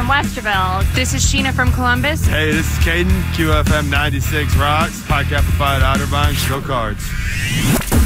from Westerville. This is Sheena from Columbus. Hey, this is Caden, QFM 96 Rocks, Pi Kappa Phi Otterbein, go Cards.